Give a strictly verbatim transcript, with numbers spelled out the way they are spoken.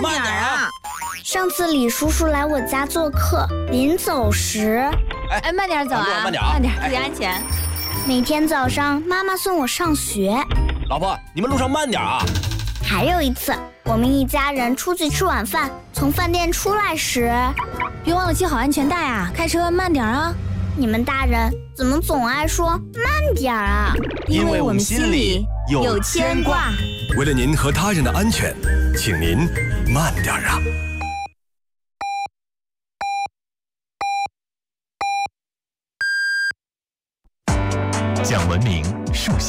点啊！ 上次李叔叔来我家做客，临走时， 哎，慢点走啊， 慢点啊， 慢点，注意安全。 每天早上妈妈送我上学。 老婆，你们路上慢点啊！ 还有一次，我们一家人出去吃晚饭，从饭店出来时， 别忘了系好安全带啊，开车慢点啊。 你们大人怎么总爱说慢点啊？ 因为我们心里有牵挂。 为了您和他人的安全，请您慢点啊。 讲文明，树